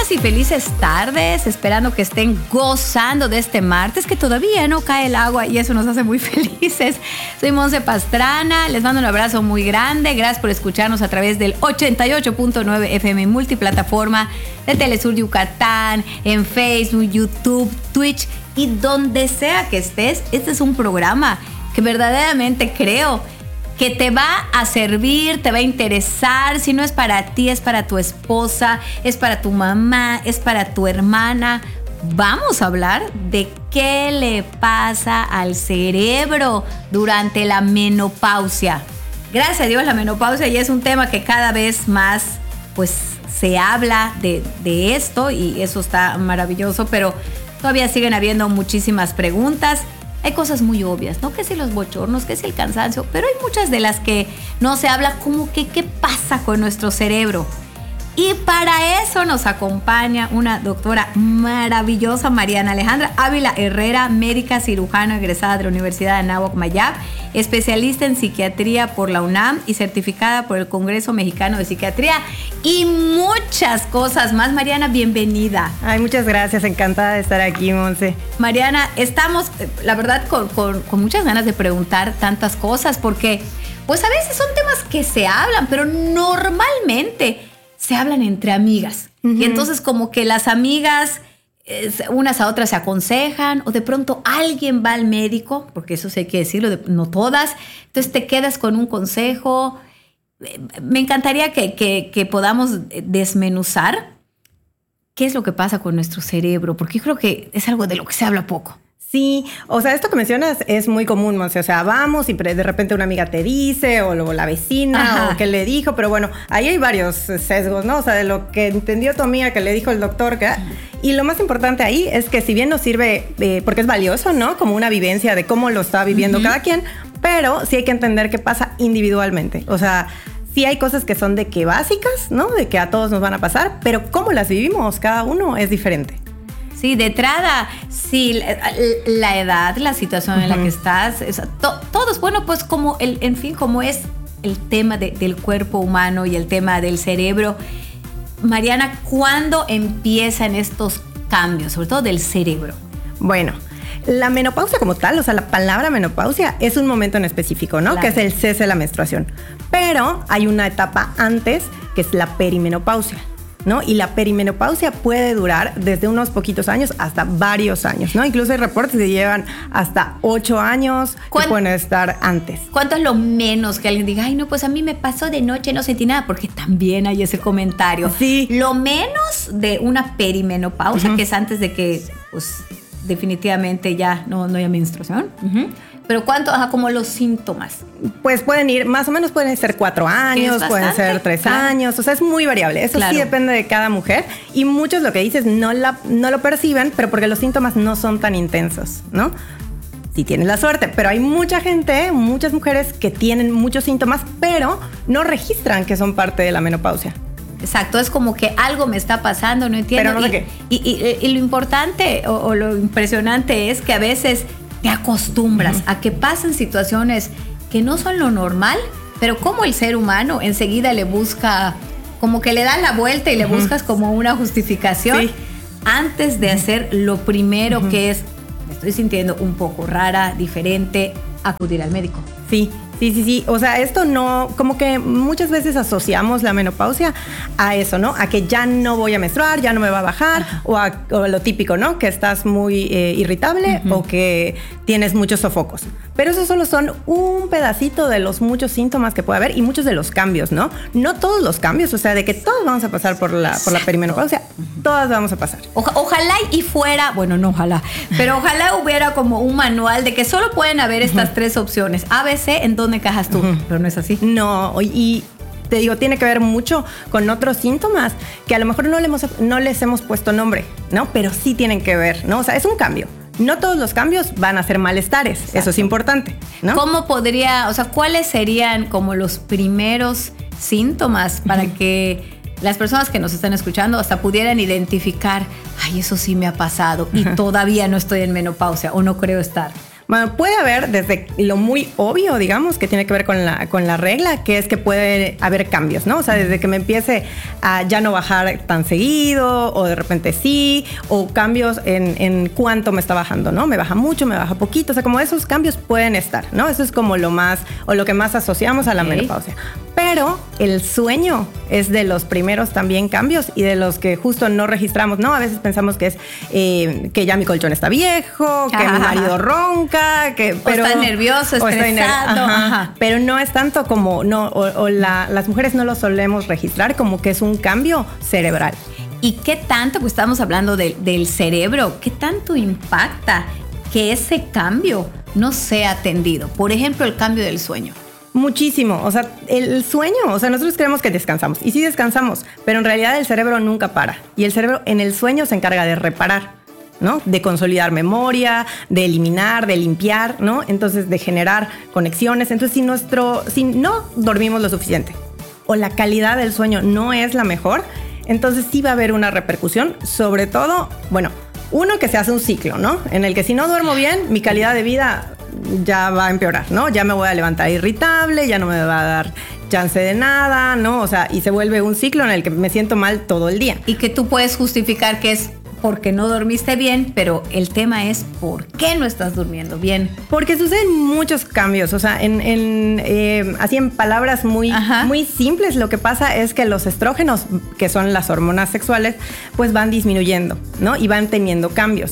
buenas y felices tardes, esperando que estén gozando de este martes, que todavía no cae el agua y eso nos hace muy felices. Soy Monse Pastrana, les mando un abrazo muy grande, gracias por escucharnos a través del 88.9 FM multiplataforma de Telesur Yucatán, en Facebook, YouTube, Twitch y donde sea que estés. Este es un programa que verdaderamente creo que te va a servir, te va a interesar. Si no es para ti, es para tu esposa, es para tu mamá, es para tu hermana. Vamos a hablar de qué le pasa al cerebro durante la menopausia. Gracias a Dios, la menopausia ya es un tema que cada vez más pues se habla de esto y eso está maravilloso, pero todavía siguen habiendo muchísimas preguntas. Hay cosas muy obvias, ¿no? Que si los bochornos, que si el cansancio, pero hay muchas de las que no se habla, como que qué pasa con nuestro cerebro. Y para eso nos acompaña una doctora maravillosa, Mariana Alejandra Ávila Herrera, médica cirujana egresada de la Universidad de Anáhuac Mayab, especialista en psiquiatría por la UNAM y certificada por el Congreso Mexicano de Psiquiatría y muchas cosas más. Mariana, bienvenida. Ay, muchas gracias, encantada de estar aquí, Monse. Mariana, estamos, la verdad, con muchas ganas de preguntar tantas cosas porque, pues a veces son temas que se hablan, pero normalmente se hablan entre amigas. Y entonces como que las amigas unas a otras se aconsejan o de pronto alguien va al médico, porque eso sí hay que decirlo, no todas. Entonces te quedas con un consejo. Me encantaría que podamos desmenuzar qué es lo que pasa con nuestro cerebro, porque yo creo que es algo de lo que se habla poco. Sí, o sea, esto que mencionas es muy común, Monse. O sea, vamos y de repente una amiga te dice, o luego la vecina, ajá, o que le dijo, pero bueno, ahí hay varios sesgos, ¿no? O sea, de lo que entendió tu amiga que le dijo el doctor. Y lo más importante ahí es que si bien nos sirve, porque es valioso, ¿no? Como una vivencia de cómo lo está viviendo cada quien, pero sí hay que entender qué pasa individualmente. O sea, sí hay cosas que son de que básicas, ¿no? De que a todos nos van a pasar, pero cómo las vivimos cada uno es diferente. Sí, de entrada, sí, la edad, la situación en la que estás, todos, bueno, pues como en fin, como es el tema del cuerpo humano y el tema del cerebro. Mariana, ¿cuándo empiezan estos cambios, sobre todo del cerebro? Bueno, la menopausia como tal, o sea, la palabra menopausia es un momento en específico, ¿no? Claro. Que es el cese de la menstruación. Pero hay una etapa antes que es la perimenopausia, ¿no? Y la perimenopausia puede durar desde unos poquitos años hasta varios años, ¿no? Incluso hay reportes que llevan hasta 8 años que pueden estar antes. ¿Cuánto es lo menos que alguien diga, ay, no, pues a mí me pasó de noche, no sentí nada? Porque también hay ese comentario. Sí. Lo menos de una perimenopausia, que es antes de que, pues, definitivamente ya no haya menstruación. Pero ¿cuánto? Ajá, como los síntomas. Pues pueden ir, más o menos pueden ser 4 años, pueden ser 3 años. O sea, es muy variable. Eso sí depende de cada mujer. Y muchos, lo que dices, no lo perciben, pero porque los síntomas no son tan intensos, ¿no? Si tienes la suerte. Pero hay mucha gente, muchas mujeres que tienen muchos síntomas, pero no registran que son parte de la menopausia. Exacto, es como que algo me está pasando, no entiendo. Pero no sé qué. Y lo importante o lo impresionante es que a veces te acostumbras a que pasen situaciones que no son lo normal, pero como el ser humano enseguida le busca, como que le das la vuelta y le buscas como una justificación antes de hacer lo primero que es, me estoy sintiendo un poco rara, diferente, acudir al médico. Sí. O sea, esto no, como que muchas veces asociamos la menopausia a eso, ¿no? A que ya no voy a menstruar, ya no me va a bajar, o a lo típico, ¿no? Que estás muy irritable o que tienes muchos sofocos. Pero eso solo son un pedacito de los muchos síntomas que puede haber y muchos de los cambios, ¿no? No todos los cambios, o sea, de que todos vamos a pasar por la perimenopausia, todas vamos a pasar. Ojalá y fuera, bueno, no ojalá, pero ojalá hubiera como un manual de que solo pueden haber estas 3 opciones, A, B, C, en dónde encajas tú, pero no es así. No, y te digo, tiene que ver mucho con otros síntomas que a lo mejor no les hemos puesto nombre, ¿no? Pero sí tienen que ver, ¿no? O sea, es un cambio. No todos los cambios van a ser malestares. Exacto. Eso es importante, ¿no? ¿Cómo podría, o sea, cuáles serían como los primeros síntomas para que las personas que nos están escuchando hasta pudieran identificar, ay, eso sí me ha pasado y todavía no estoy en menopausia o no creo estar? Bueno, puede haber desde lo muy obvio, digamos, que tiene que ver con la regla, que es que puede haber cambios, ¿no? O sea, desde que me empiece a ya no bajar tan seguido, o de repente sí, o cambios en cuánto me está bajando, ¿no? Me baja mucho, me baja poquito, o sea, como esos cambios pueden estar, ¿no? Eso es como lo más, o lo que más asociamos a la menopausia. Pero el sueño es de los primeros también cambios y de los que justo no registramos, ¿no? A veces pensamos que es que ya mi colchón está viejo, que mi marido ronca, pero está nervioso, estresado. Pero no es tanto como, las mujeres no lo solemos registrar como que es un cambio cerebral. ¿Y qué tanto, pues estamos hablando del cerebro, qué tanto impacta que ese cambio no sea atendido? Por ejemplo, el cambio del sueño. Muchísimo, o sea, el sueño, o sea, nosotros creemos que descansamos y sí descansamos, pero en realidad el cerebro nunca para y el cerebro en el sueño se encarga de reparar, ¿no? De consolidar memoria, de eliminar, de limpiar, ¿no? Entonces de generar conexiones. Entonces si no dormimos lo suficiente o la calidad del sueño no es la mejor, entonces sí va a haber una repercusión, sobre todo, bueno, uno que se hace un ciclo, ¿no? En el que si no duermo bien, mi calidad de vida ya va a empeorar, ¿no? Ya me voy a levantar irritable, ya no me va a dar chance de nada, ¿no? O sea, y se vuelve un ciclo en el que me siento mal todo el día. Y que tú puedes justificar que es porque no dormiste bien, pero el tema es ¿por qué no estás durmiendo bien? Porque suceden muchos cambios, o sea, así en palabras muy simples, lo que pasa es que los estrógenos, que son las hormonas sexuales, pues van disminuyendo, ¿no? Y van teniendo cambios.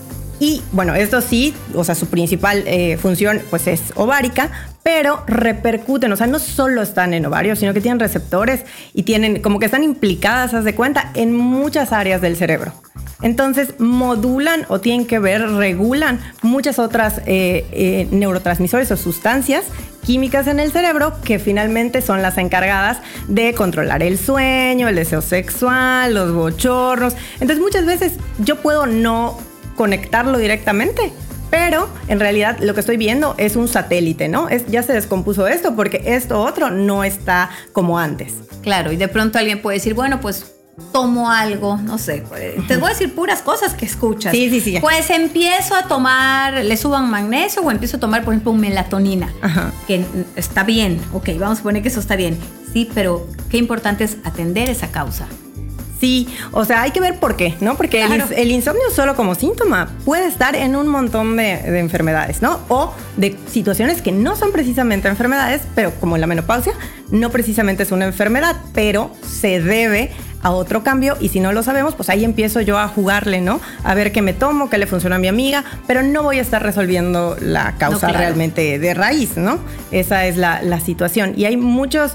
Y bueno, esto sí, o sea, su principal función pues es ovárica, pero repercuten, o sea, no solo están en ovarios, sino que tienen receptores y tienen como que están implicadas, haz de cuenta, en muchas áreas del cerebro. Entonces modulan o tienen que ver, regulan muchas otras neurotransmisores o sustancias químicas en el cerebro que finalmente son las encargadas de controlar el sueño, el deseo sexual, los bochornos. Entonces muchas veces yo puedo no conectarlo directamente, pero en realidad lo que estoy viendo es un satélite, ¿no? Ya se descompuso esto porque esto otro no está como antes. Claro, y de pronto alguien puede decir, bueno, pues tomo algo, no sé, te voy a decir puras cosas que escuchas. Sí. Pues empiezo a tomar, le suban magnesio o empiezo a tomar, por ejemplo, melatonina, que está bien, ok, vamos a poner que eso está bien. Sí, pero qué importante es atender esa causa. Sí, o sea, hay que ver por qué, ¿no? Porque claro, el insomnio solo como síntoma puede estar en un montón de enfermedades, ¿no? O de situaciones que no son precisamente enfermedades, pero como la menopausia, no precisamente es una enfermedad, pero se debe a otro cambio y si no lo sabemos, pues ahí empiezo yo a jugarle, ¿no? A ver qué me tomo, qué le funciona a mi amiga, pero no voy a estar resolviendo la causa realmente de raíz, ¿no? Esa es la situación. Y hay muchos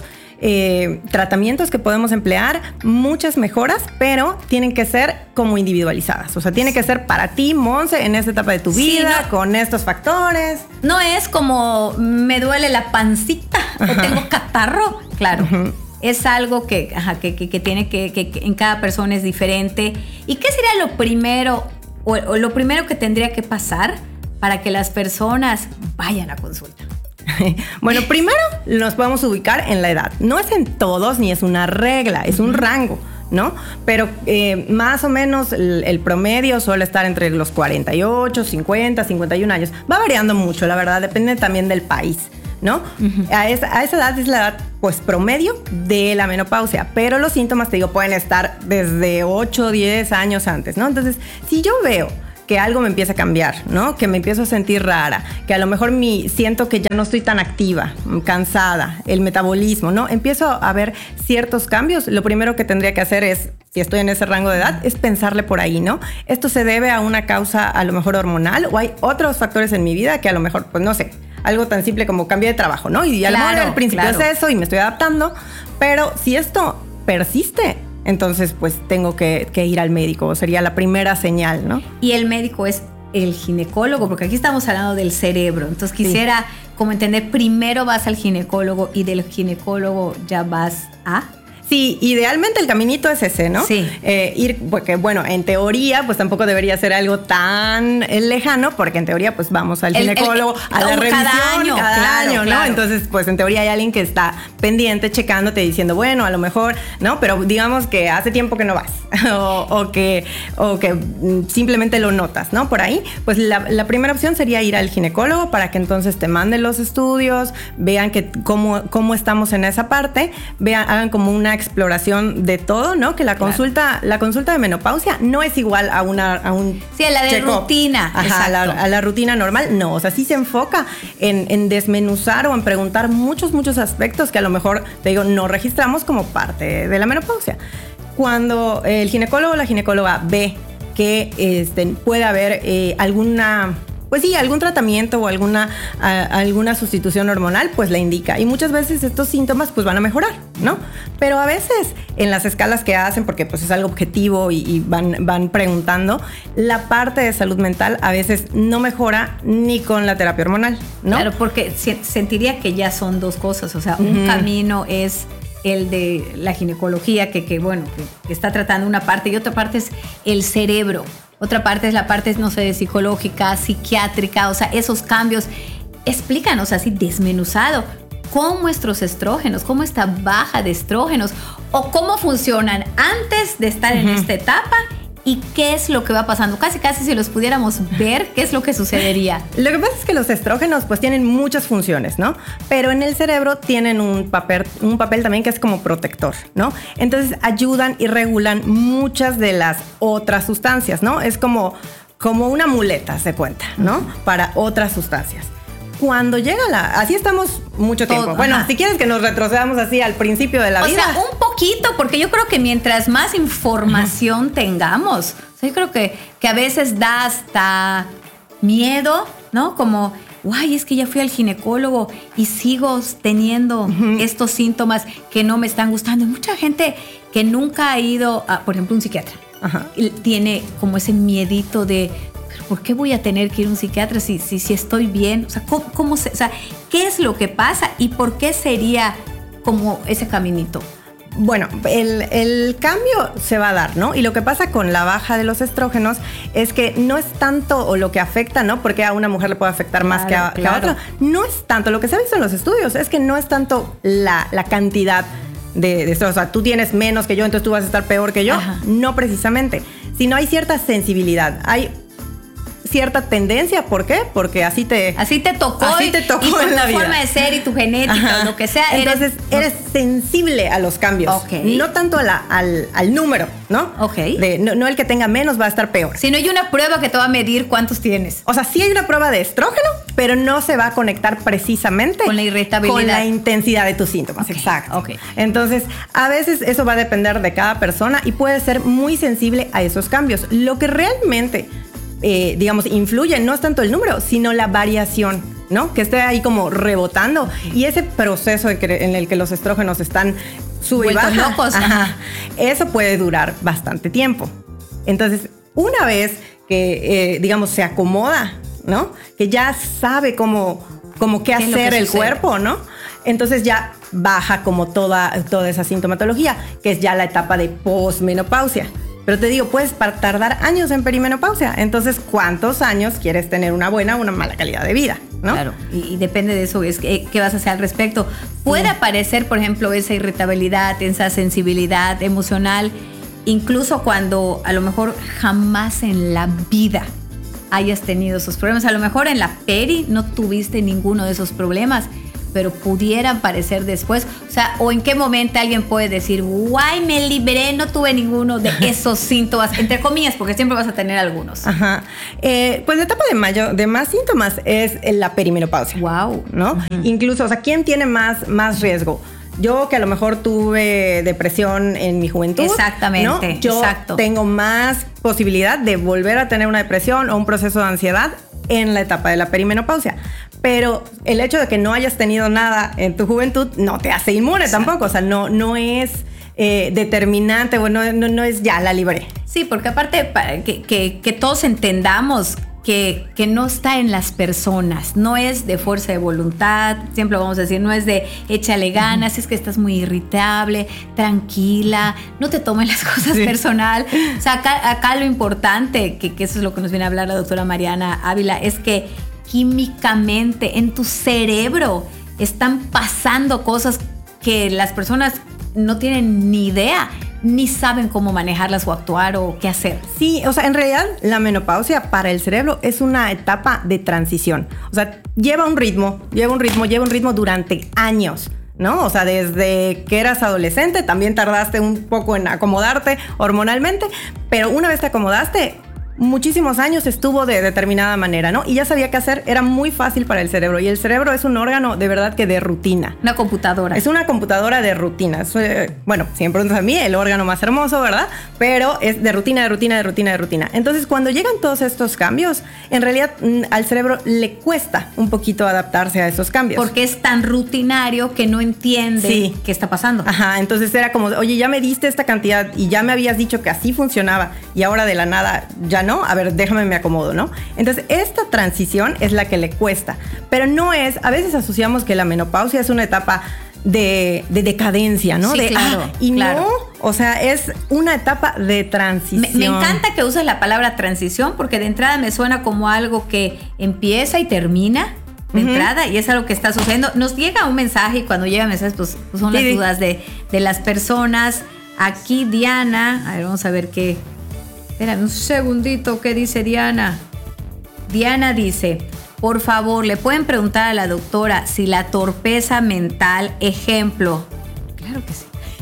tratamientos que podemos emplear, muchas mejoras, pero tienen que ser como individualizadas. O sea, tiene que ser para ti, Monse, en esta etapa de tu vida, con estos factores. No es como me duele la pancita o tengo catarro. Claro. Es algo que tiene que en cada persona es diferente. ¿Y qué sería lo primero o lo primero que tendría que pasar para que las personas vayan a consulta? Bueno, primero nos podemos ubicar en la edad. No es en todos ni es una regla, es un rango, ¿no? Pero más o menos el promedio suele estar entre los 48, 50, 51 años. Va variando mucho, la verdad, depende también del país, ¿no? A esa edad es la edad pues promedio de la menopausia, pero los síntomas, te digo, pueden estar desde 8, 10 años antes, ¿no? Entonces, si yo veo que algo me empieza a cambiar, ¿no? Que me empiezo a sentir rara, que a lo mejor siento que ya no estoy tan activa, cansada, el metabolismo, ¿no? Empiezo a ver ciertos cambios. Lo primero que tendría que hacer es, si estoy en ese rango de edad, es pensarle por ahí, ¿no? Esto se debe a una causa a lo mejor hormonal o hay otros factores en mi vida que a lo mejor, pues no sé, algo tan simple como cambié de trabajo, ¿no? Y a lo mejor al principio es eso y me estoy adaptando, pero si esto persiste, entonces pues tengo que ir al médico, sería la primera señal, ¿no? Y el médico es el ginecólogo, porque aquí estamos hablando del cerebro, entonces quisiera como entender, primero vas al ginecólogo y del ginecólogo ya vas a... Sí, idealmente el caminito es ese, ¿no? Sí. Porque, bueno, en teoría, pues tampoco debería ser algo tan lejano, porque en teoría, pues vamos al ginecólogo a la revisión cada año, ¿no? Claro. Entonces, pues en teoría hay alguien que está pendiente, checándote, diciendo, bueno, a lo mejor, ¿no? Pero digamos que hace tiempo que no vas o que simplemente lo notas, ¿no? Por ahí, pues la primera opción sería ir al ginecólogo para que entonces te manden los estudios, vean cómo estamos en esa parte, hagan como una exploración de todo, ¿no? Que la consulta de menopausia no es igual a un sí, a la de rutina. Ajá, a la rutina normal, no. O sea, sí se enfoca en desmenuzar o en preguntar muchos aspectos que a lo mejor, te digo, no registramos como parte de la menopausia. Cuando el ginecólogo o la ginecóloga ve que puede haber algún tratamiento o alguna sustitución hormonal, pues la indica. Y muchas veces estos síntomas pues van a mejorar, ¿no? Pero a veces en las escalas que hacen, porque pues es algo objetivo y van preguntando, la parte de salud mental a veces no mejora ni con la terapia hormonal, ¿no? Claro, porque sentiría que ya son dos cosas. O sea, un camino es el de la ginecología, que está tratando una parte, y otra parte es el cerebro. Otra parte es la parte, no sé, psicológica, psiquiátrica, o sea, esos cambios. Explícanos así desmenuzado cómo nuestros estrógenos, cómo esta baja de estrógenos o cómo funcionan antes de estar en esta etapa y qué es lo que va pasando. Casi si los pudiéramos ver, ¿qué es lo que sucedería? Lo que pasa es que los estrógenos pues tienen muchas funciones, ¿no? Pero en el cerebro tienen un papel también que es como protector, ¿no? Entonces ayudan y regulan muchas de las otras sustancias, ¿no? Es como una muleta, se cuenta, ¿no? Para otras sustancias. Cuando llega así estamos mucho tiempo. Bueno, si quieres que nos retrocedamos así al principio de la vida. O sea, un poquito, porque yo creo que mientras más información tengamos, o sea, yo creo que a veces da hasta miedo, ¿no? Como, guay, es que ya fui al ginecólogo y sigo teniendo estos síntomas que no me están gustando. Y mucha gente que nunca ha ido a, por ejemplo, un psiquiatra, tiene como ese miedito de, ¿por qué voy a tener que ir a un psiquiatra si estoy bien? O sea, ¿qué es lo que pasa y por qué sería como ese caminito? Bueno, el cambio se va a dar, ¿no? Y lo que pasa con la baja de los estrógenos es que no es tanto o lo que afecta, ¿no? Porque a una mujer le puede afectar más que a otra. No es tanto, lo que se ha visto en los estudios es que no es tanto la cantidad de estrógenos. O sea, tú tienes menos que yo, entonces tú vas a estar peor que yo. Ajá. No precisamente, sino hay cierta sensibilidad. Hay cierta tendencia. ¿Por qué? Porque así te tocó y por tu forma de ser y tu genética, o lo que sea. Entonces eres sensible a los cambios. Okay. No tanto al número, ¿no? Okay. No el que tenga menos va a estar peor. Si no hay una prueba que te va a medir cuántos tienes. O sea, sí hay una prueba de estrógeno, pero no se va a conectar precisamente con la irritabilidad, con la intensidad de tus síntomas. Okay. Exacto. Okay. Entonces, a veces eso va a depender de cada persona y puede ser muy sensible a esos cambios. Lo que realmente influye no es tanto el número, sino la variación, ¿no? Que esté ahí como rebotando. Y ese proceso en el que los estrógenos están sube y baja, locos. Eso puede durar bastante tiempo. Entonces, una vez que, se acomoda, ¿no? Que ya sabe cómo qué hacer el cuerpo, ¿no? Entonces ya baja como toda esa sintomatología, que es ya la etapa de posmenopausia. Pero te digo, puedes tardar años en perimenopausia. Entonces, ¿cuántos años quieres tener una buena o una mala calidad de vida? ¿No? Claro, y depende de eso, ¿qué vas a hacer al respecto? Puede aparecer, por ejemplo, esa irritabilidad, esa sensibilidad emocional, incluso cuando a lo mejor jamás en la vida hayas tenido esos problemas. A lo mejor en la peri no tuviste ninguno de esos problemas, pero pudieran aparecer después. O sea, o en qué momento alguien puede decir, guay, me liberé, no tuve ninguno de esos síntomas, entre comillas, porque siempre vas a tener algunos. Ajá. Pues la etapa de más síntomas es la perimenopausia. Wow. ¿No? Uh-huh. Incluso, o sea, ¿quién tiene más riesgo? Yo, que a lo mejor tuve depresión en mi juventud. Exactamente. ¿no? Yo tengo más posibilidad de volver a tener una depresión o un proceso de ansiedad en la etapa de la perimenopausia. Pero el hecho de que no hayas tenido nada en tu juventud no te hace inmune tampoco. O sea, no es determinante, bueno, no es ya la libré. Sí, porque aparte, para que todos entendamos que no está en las personas, no es de fuerza de voluntad, siempre vamos a decir, no es de échale ganas, es que estás muy irritable, tranquila, no te tomes las cosas personal. O sea, acá lo importante, que eso es lo que nos viene a hablar la doctora Mariana Ávila, es que químicamente en tu cerebro están pasando cosas que las personas no tienen ni idea, ni saben cómo manejarlas o actuar o qué hacer. Sí, o sea, en realidad la menopausia para el cerebro es una etapa de transición. O sea, lleva un ritmo durante años, ¿no? O sea, desde que eras adolescente también tardaste un poco en acomodarte hormonalmente, pero una vez te acomodaste, muchísimos años estuvo de determinada manera, ¿no? Y ya sabía qué hacer, era muy fácil para el cerebro. Y el cerebro es un órgano de verdad que de rutina. Una computadora. Es una computadora de rutina. Bueno, si me preguntas a mí, el órgano más hermoso, ¿verdad? Pero es de rutina. Entonces, cuando llegan todos estos cambios, en realidad al cerebro le cuesta un poquito adaptarse a esos cambios. Porque es tan rutinario que no entiende qué está pasando. Ajá, entonces era como, oye, ya me diste esta cantidad y ya me habías dicho que así funcionaba y ahora de la nada ya no. A ver, déjame me acomodo, ¿no? Entonces, esta transición es la que le cuesta. Pero no es, a veces asociamos que la menopausia es una etapa de decadencia, ¿no? Sí, claro. No, o sea, es una etapa de transición. Me encanta que uses la palabra transición porque de entrada me suena como algo que empieza y termina de entrada y es algo que está sucediendo. Nos llega un mensaje y cuando llega mensajes, pues son las dudas de las personas. Aquí Diana, a ver, vamos a ver qué. Espérame un segundito, ¿qué dice Diana? Diana dice, por favor, ¿le pueden preguntar a la doctora si la torpeza mental, ejemplo? Claro que sí.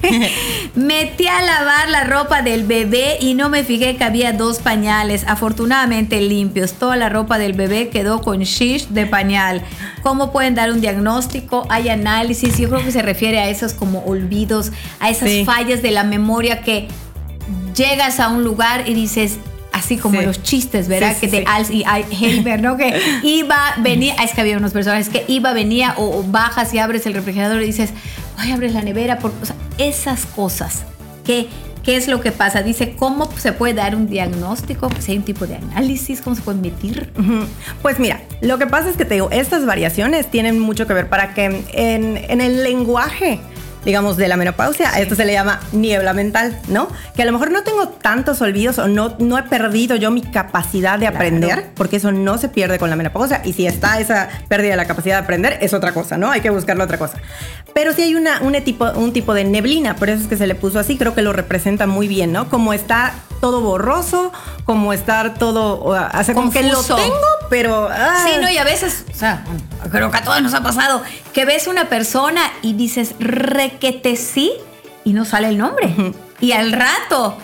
Metí a lavar la ropa del bebé y no me fijé que había 2 pañales, afortunadamente limpios. Toda la ropa del bebé quedó con shish de pañal. ¿Cómo pueden dar un diagnóstico? ¿Hay análisis? Yo creo que se refiere a esos como olvidos, a esas fallas de la memoria que llegas a un lugar y dices, así como los chistes, ¿verdad? Que de Als y Heimer, ¿no? Que iba, venía, es que había unos personajes que iba, venía, o bajas y abres el refrigerador y dices, ay, abres la nevera, o sea, esas cosas. ¿Qué es lo que pasa? Dice, ¿cómo se puede dar un diagnóstico? Pues hay un tipo de análisis, ¿cómo se puede medir? Pues mira, lo que pasa es que te digo, estas variaciones tienen mucho que ver para que en el lenguaje, digamos, de la menopausia, a esto se le llama niebla mental, ¿no? Que a lo mejor no tengo tantos olvidos o no he perdido yo mi capacidad de aprender, porque eso no se pierde con la menopausia, y si está esa pérdida de la capacidad de aprender, es otra cosa, ¿no? Hay que buscarle otra cosa. Pero sí hay un tipo de neblina, por eso es que se le puso así, creo que lo representa muy bien, ¿no? Como está todo borroso, como estar todo, o sea, como que lo tengo, pero... Sí, no, y a veces, o sea, creo que a todos nos ha pasado, que ves una persona y dices, requete sí, y no sale el nombre. Y al rato,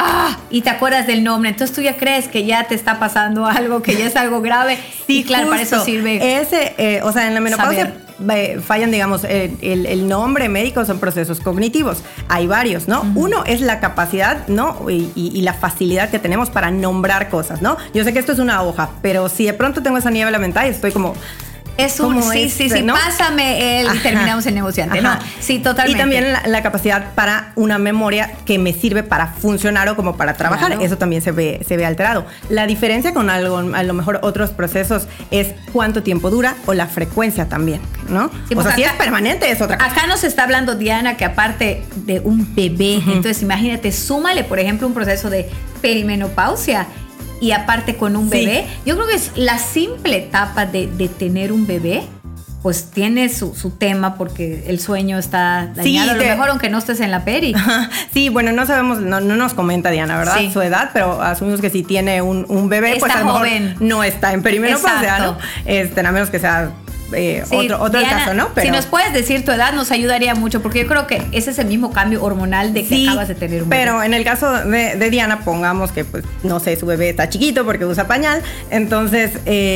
y te acuerdas del nombre. Entonces tú ya crees que ya te está pasando algo, que ya es algo grave. Sí, claro, para eso sirve. O sea, en la menopausia fallan, digamos, el nombre médico, son procesos cognitivos. Hay varios, ¿no? Uno es la capacidad, ¿no? Y la facilidad que tenemos para nombrar cosas, ¿no? Yo sé que esto es una hoja, pero si de pronto tengo esa niebla mental, estoy como... Es un sí, ¿no? Pásame y terminamos el negociante, ¿no? Sí, totalmente. Y también la capacidad para una memoria que me sirve para funcionar o como para trabajar. Claro. Eso también se ve alterado. La diferencia con algo, a lo mejor otros procesos, es cuánto tiempo dura o la frecuencia también, ¿no? Sí, o sea, si es permanente es otra cosa. Acá nos está hablando Diana que aparte de un bebé, entonces imagínate, súmale, por ejemplo, un proceso de perimenopausia. Y aparte con un bebé, yo creo que es la simple etapa de tener un bebé, pues tiene su tema porque el sueño está dañado. A lo mejor aunque no estés en la peri. Sí, bueno, no sabemos, no nos comenta Diana, ¿verdad? Su edad, pero asumimos que si tiene un bebé, está pues a lo mejor no está en perimenopausia, ¿no? A menos que sea... otro Diana, caso, ¿no? Pero, si nos puedes decir tu edad, nos ayudaría mucho, porque yo creo que ese es el mismo cambio hormonal de que acabas de tener un bebé. Pero en el caso de Diana, pongamos que, pues, no sé, su bebé está chiquito porque usa pañal, entonces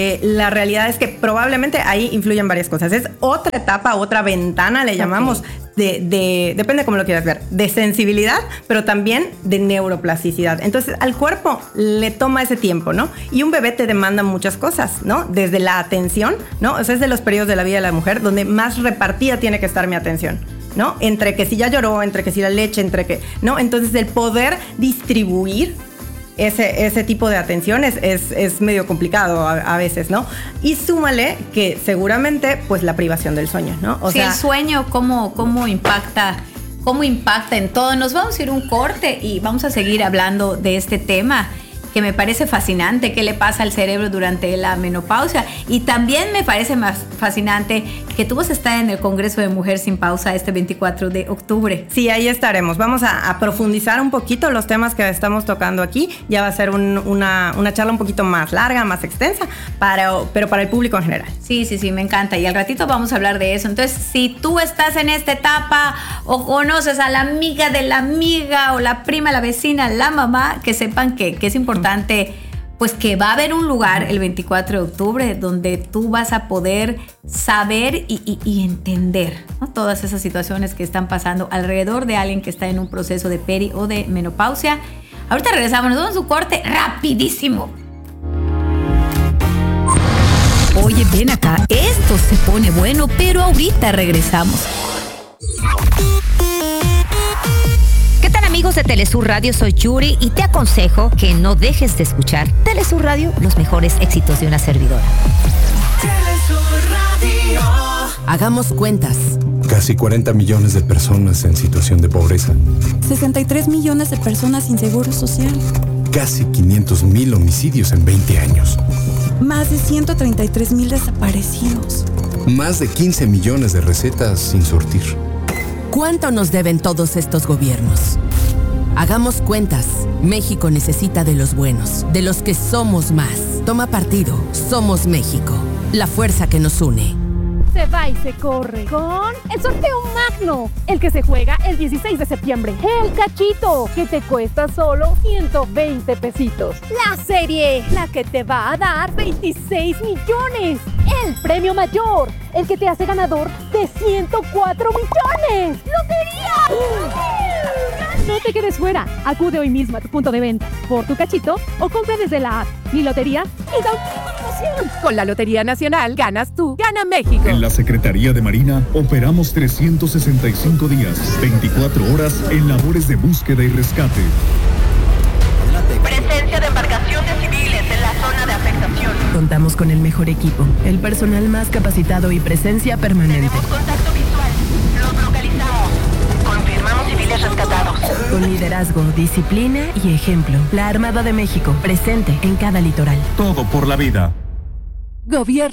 la realidad es que probablemente ahí influyen varias cosas. Es otra etapa, otra ventana, le llamamos, depende de cómo lo quieras ver, de sensibilidad, pero también de neuroplasticidad. Entonces, al cuerpo le toma ese tiempo, ¿no? Y un bebé te demanda muchas cosas, ¿no? Desde la atención, ¿no? O sea, es de los periodos de la vida de la mujer donde más repartida tiene que estar mi atención, ¿no? Entre que si ya lloró, entre que si la leche, entre que, ¿no? Entonces, el poder distribuir ese tipo de atenciones es medio complicado a veces, ¿no? Y súmale que seguramente pues la privación del sueño, ¿no? O sea, el sueño cómo impacta en todo. Nos vamos a ir un corte y vamos a seguir hablando de este tema que me parece fascinante, qué le pasa al cerebro durante la menopausia. Y también me parece más fascinante que tú vas a estar en el Congreso de Mujer Sin Pausa este 24 de octubre. Sí, ahí estaremos. Vamos a profundizar un poquito los temas que estamos tocando aquí. Ya va a ser una charla un poquito más larga, más extensa, pero para el público en general. Sí, me encanta. Y al ratito vamos a hablar de eso. Entonces, si tú estás en esta etapa o conoces a la amiga de la amiga o la prima, la vecina, la mamá, que sepan que es importante, pues que va a haber un lugar el 24 de octubre donde tú vas a poder saber y entender, ¿no? Todas esas situaciones que están pasando alrededor de alguien que está en un proceso de peri o de menopausia. Ahorita regresamos, nos vamos a un corte rapidísimo. Oye, ven acá, esto se pone bueno, pero ahorita regresamos. ¿Qué tal, amigos de Telesur Radio? Soy Yuri y te aconsejo que no dejes de escuchar Telesur Radio, los mejores éxitos de una servidora. Telesur Radio. Hagamos cuentas. Casi 40 millones de personas en situación de pobreza. 63 millones de personas sin seguro social. Casi 500,000 homicidios en 20 años. Más de 133,000 desaparecidos. Más de 15 millones de recetas sin surtir. ¿Cuánto nos deben todos estos gobiernos? Hagamos cuentas. México necesita de los buenos, de los que somos más. Toma partido. Somos México. La fuerza que nos une. Se va y se corre con el sorteo magno, el que se juega el 16 de septiembre. El cachito, que te cuesta solo 120 pesitos. La serie, la que te va a dar 26 millones. El premio mayor, el que te hace ganador de 104 millones. ¡Lotería! No te quedes fuera. Acude hoy mismo a tu punto de venta por tu cachito o compra desde la app Mi Lotería y da una promoción. Con la Lotería Nacional ganas tú, gana México. En la Secretaría de Marina operamos 365 días, 24 horas en labores de búsqueda y rescate. Presencia de embarcaciones civiles en la zona de afectación. Contamos con el mejor equipo, el personal más capacitado y presencia permanente. Tenemos contacto visual. Los localizamos. Confirmamos civiles rescatados. Con liderazgo, disciplina y ejemplo. La Armada de México, presente en cada litoral. Todo por la vida. Gobierno